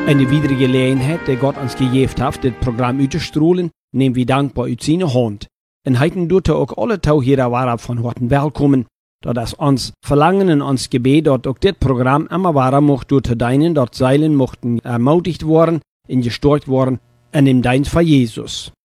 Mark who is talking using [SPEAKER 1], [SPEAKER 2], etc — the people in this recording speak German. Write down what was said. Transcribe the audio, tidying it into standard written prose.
[SPEAKER 1] Eine weitere Gelegenheit, die Gott uns gegeben hat, das Programm auszustrahlen, nehmen wir dankbar aus seiner Hand. Und heute tut auch alle Tauchjäger waren von Horten willkommen, da das uns Verlangen und uns Gebet, dort auch das Programm immer weiter mocht durch deinen, dort Seilen mochten ermutigt worden, in gestärkt worden, in dem Dienst für Jesus.